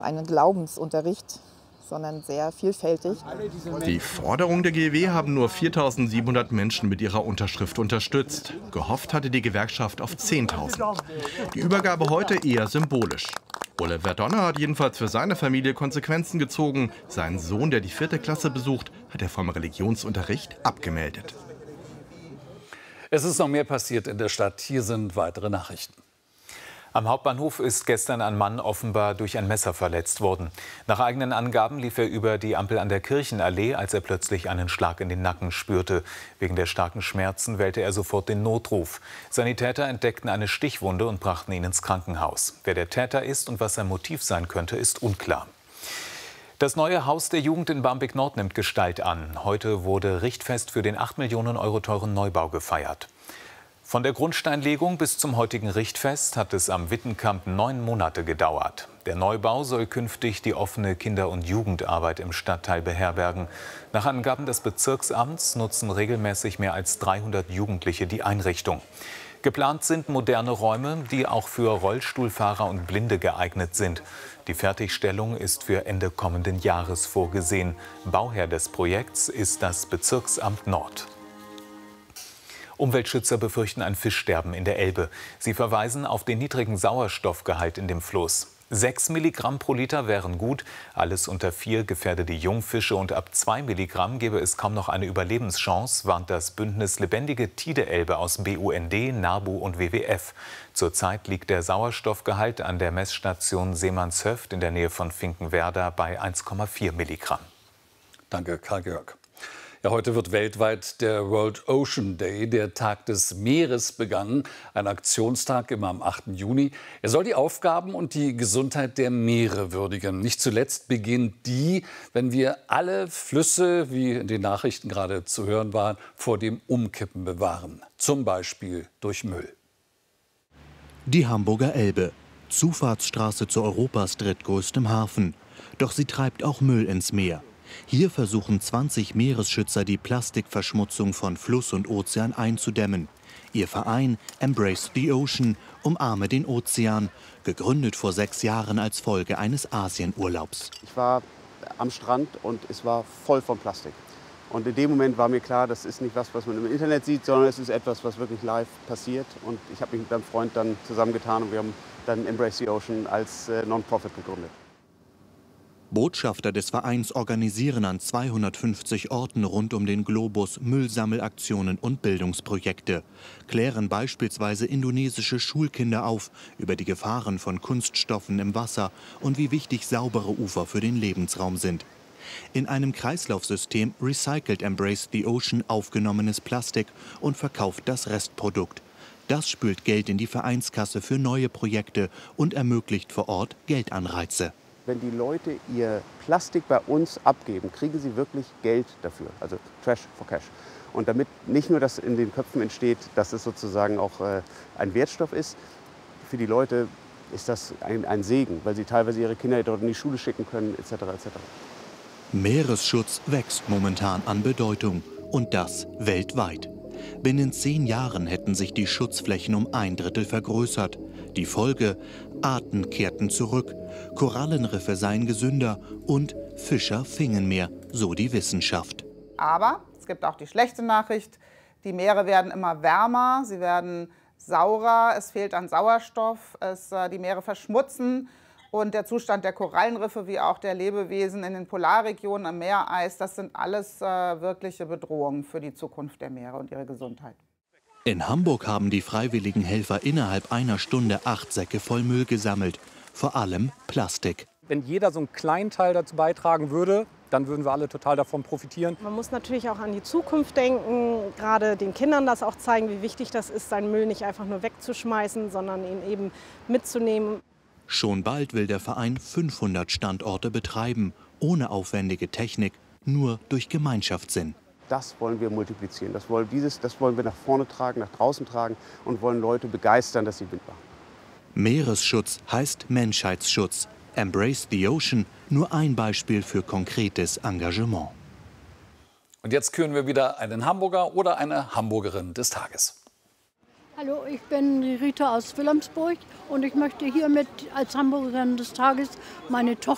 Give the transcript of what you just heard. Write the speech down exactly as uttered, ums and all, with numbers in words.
Einen Glaubensunterricht, sondern sehr vielfältig. Die Forderung der G E W haben nur viertausendsiebenhundert Menschen mit ihrer Unterschrift unterstützt. Gehofft hatte die Gewerkschaft auf zehntausend. Die Übergabe heute eher symbolisch. Oliver Donner hat jedenfalls für seine Familie Konsequenzen gezogen. Sein Sohn, der die vierte Klasse besucht, hat er vom Religionsunterricht abgemeldet. Es ist noch mehr passiert in der Stadt. Hier sind weitere Nachrichten. Am Hauptbahnhof ist gestern ein Mann offenbar durch ein Messer verletzt worden. Nach eigenen Angaben lief er über die Ampel an der Kirchenallee, als er plötzlich einen Schlag in den Nacken spürte. Wegen der starken Schmerzen wählte er sofort den Notruf. Sanitäter entdeckten eine Stichwunde und brachten ihn ins Krankenhaus. Wer der Täter ist und was sein Motiv sein könnte, ist unklar. Das neue Haus der Jugend in Barmbek-Nord nimmt Gestalt an. Heute wurde Richtfest für den acht Millionen Euro teuren Neubau gefeiert. Von der Grundsteinlegung bis zum heutigen Richtfest hat es am Wittenkamp neun Monate gedauert. Der Neubau soll künftig die offene Kinder- und Jugendarbeit im Stadtteil beherbergen. Nach Angaben des Bezirksamts nutzen regelmäßig mehr als dreihundert Jugendliche die Einrichtung. Geplant sind moderne Räume, die auch für Rollstuhlfahrer und Blinde geeignet sind. Die Fertigstellung ist für Ende kommenden Jahres vorgesehen. Bauherr des Projekts ist das Bezirksamt Nord. Umweltschützer befürchten ein Fischsterben in der Elbe. Sie verweisen auf den niedrigen Sauerstoffgehalt in dem Fluss. Sechs Milligramm pro Liter wären gut, alles unter vier gefährde die Jungfische und ab zwei Milligramm gäbe es kaum noch eine Überlebenschance, warnt das Bündnis Lebendige Tideelbe aus B U N D, NABU und W W F. Zurzeit liegt der Sauerstoffgehalt an der Messstation Seemannshöft in der Nähe von Finkenwerder bei eins Komma vier Milligramm. Danke, Karl-Georg. Ja, heute wird weltweit der World Ocean Day, der Tag des Meeres, begangen. Ein Aktionstag immer am achten Juni. Er soll die Aufgaben und die Gesundheit der Meere würdigen. Nicht zuletzt beginnt die, wenn wir alle Flüsse, wie in den Nachrichten gerade zu hören waren, vor dem Umkippen bewahren. Zum Beispiel durch Müll. Die Hamburger Elbe, Zufahrtsstraße zu Europas drittgrößtem Hafen. Doch sie treibt auch Müll ins Meer. Hier versuchen zwanzig Meeresschützer, die Plastikverschmutzung von Fluss und Ozean einzudämmen. Ihr Verein Embrace the Ocean, umarme den Ozean, gegründet vor sechs Jahren als Folge eines Asienurlaubs. Ich war am Strand und es war voll von Plastik. Und in dem Moment war mir klar, das ist nicht was, was man im Internet sieht, sondern es ist etwas, was wirklich live passiert. Und ich habe mich mit meinem Freund dann zusammengetan und wir haben dann Embrace the Ocean als äh, Non-Profit gegründet. Botschafter des Vereins organisieren an zweihundertfünfzig Orten rund um den Globus Müllsammelaktionen und Bildungsprojekte, klären beispielsweise indonesische Schulkinder auf über die Gefahren von Kunststoffen im Wasser und wie wichtig saubere Ufer für den Lebensraum sind. In einem Kreislaufsystem recycelt Embrace the Ocean aufgenommenes Plastik und verkauft das Restprodukt. Das spült Geld in die Vereinskasse für neue Projekte und ermöglicht vor Ort Geldanreize. Wenn die Leute ihr Plastik bei uns abgeben, kriegen sie wirklich Geld dafür, also Trash for Cash. Und damit nicht nur das in den Köpfen entsteht, dass es sozusagen auch äh, ein Wertstoff ist, für die Leute ist das ein, ein Segen, weil sie teilweise ihre Kinder dort in die Schule schicken können, et cetera et cetera. Meeresschutz wächst momentan an Bedeutung und das weltweit. Binnen zehn Jahren hätten sich die Schutzflächen um ein Drittel vergrößert. Die Folge: Arten kehrten zurück, Korallenriffe seien gesünder und Fischer fingen mehr, so die Wissenschaft. Aber es gibt auch die schlechte Nachricht: Die Meere werden immer wärmer, sie werden saurer, es fehlt an Sauerstoff, es, äh, die Meere verschmutzen. Und der Zustand der Korallenriffe wie auch der Lebewesen in den Polarregionen am Meereis, das sind alles äh, wirkliche Bedrohungen für die Zukunft der Meere und ihre Gesundheit. In Hamburg haben die freiwilligen Helfer innerhalb einer Stunde acht Säcke voll Müll gesammelt. Vor allem Plastik. Wenn jeder so einen kleinen Teil dazu beitragen würde, dann würden wir alle total davon profitieren. Man muss natürlich auch an die Zukunft denken, gerade den Kindern das auch zeigen, wie wichtig das ist, seinen Müll nicht einfach nur wegzuschmeißen, sondern ihn eben mitzunehmen. Schon bald will der Verein fünfhundert Standorte betreiben, ohne aufwendige Technik, nur durch Gemeinschaftssinn. Das wollen wir multiplizieren, das wollen, dieses, das wollen wir nach vorne tragen, nach draußen tragen und wollen Leute begeistern, dass sie mitmachen. Meeresschutz heißt Menschheitsschutz. Embrace the Ocean, nur ein Beispiel für konkretes Engagement. Und jetzt küren wir wieder einen Hamburger oder eine Hamburgerin des Tages. Hallo, ich bin die Rita aus Wilhelmsburg und ich möchte hiermit als Hamburgerin des Tages meine Tochter